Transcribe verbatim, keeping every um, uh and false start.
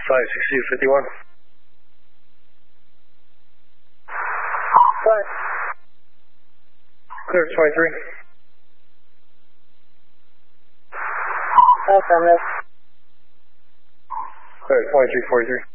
five sixty fifty-one. Five. Clear twenty-three. Affirmative. Clear twenty-three forty-three.